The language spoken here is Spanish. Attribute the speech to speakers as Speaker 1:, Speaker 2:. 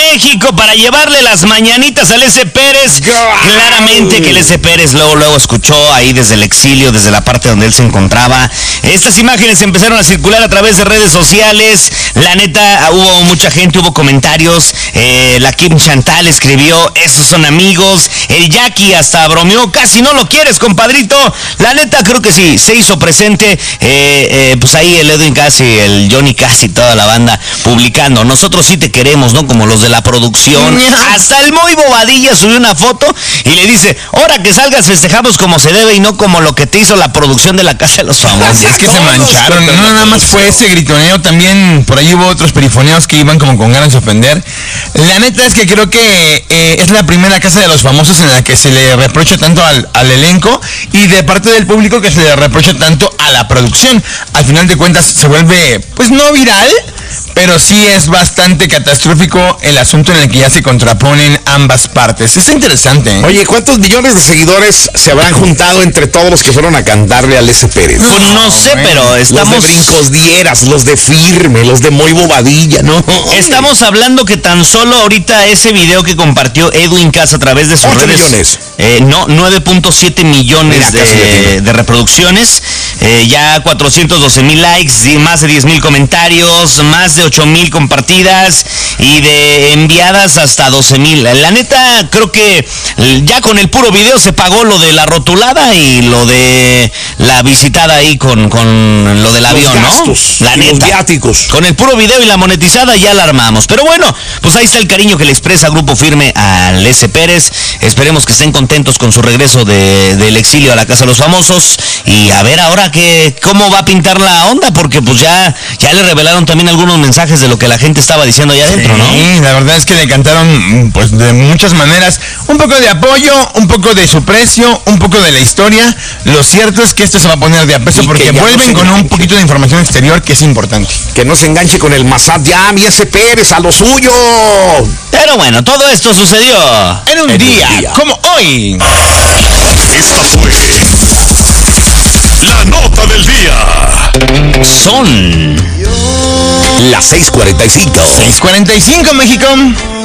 Speaker 1: México para llevarle las mañanitas al S. Pérez. Claramente que el S. Pérez luego escuchó ahí desde el exilio, desde la parte donde él se encontraba. Estas imágenes empezaron a circular a través de redes sociales. La neta, hubo mucha gente, hubo comentarios. La Kim Chantal escribió, esos son amigos. El Jackie hasta bromeó, casi no lo quieres, compadrito. La neta, creo que sí, se hizo presente. Pues ahí el Edwin Cass, el Johnny Cass y toda la banda publicando. Nosotros sí te queremos, ¿no? Como los de la producción. Hasta el Moy Bobadilla subió una foto y le dice, ahora que salgas festejamos como se debe y no como lo que te hizo la producción de La Casa de los Famosos.
Speaker 2: Es que se mancharon, no nada más fue ese gritoneo, también por ahí hubo otros perifoneos que iban como con ganas de ofender. La neta es que creo que es la primera Casa de los Famosos en la que se le reprocha tanto al elenco y de parte del público que se le reprocha tanto a la producción. Al final de cuentas se vuelve, pues no viral, pero sí es bastante catastrófico el asunto en el que ya se contraponen ambas partes. Es interesante, ¿eh?
Speaker 3: Oye, ¿cuántos millones de seguidores se habrán juntado entre todos los que fueron a cantarle al S. Pérez?
Speaker 1: Pues no sé, pero estamos...
Speaker 3: Los de Brincos Dieras, los de Firme, los de Moy Bobadilla, ¿no?
Speaker 1: Estamos hablando que tan solo ahorita ese video que compartió Edwin Cass a través de sus
Speaker 3: 8
Speaker 1: redes...
Speaker 3: millones.
Speaker 1: No, 9.7 millones de reproducciones, ya 412,000 likes, más de 10,000 comentarios, más de 8,000 compartidas y de enviadas hasta 12,000. La neta, creo que ya con el puro video se pagó lo de la rotulada y lo de la visitada ahí con lo del avión,
Speaker 3: gastos,
Speaker 1: ¿no? La neta.
Speaker 3: Los viáticos.
Speaker 1: Con el puro video y la monetizada ya la armamos. Pero bueno, pues ahí está el cariño que le expresa Grupo Firme al S. Pérez. Esperemos que estén contentos con su regreso del exilio a la Casa de los Famosos. Y a ver ahora cómo va a pintar la onda, porque pues ya le revelaron también algunos mensajes de lo que la gente estaba diciendo allá adentro, ¿no?
Speaker 2: Sí, la verdad es que le cantaron pues de muchas maneras. Un poco de apoyo, un poco de su precio, un poco de la historia. Lo cierto es que esto se va a poner de a peso porque vuelven con un poquito de información exterior que es importante.
Speaker 3: Que no se enganche con el Massad ya, mi S. Pérez, a lo suyo.
Speaker 1: Pero bueno, todo esto sucedió
Speaker 2: en un día como hoy.
Speaker 4: Esta fue la nota del día.
Speaker 1: Son
Speaker 3: las 6:45.
Speaker 2: 6:45, México.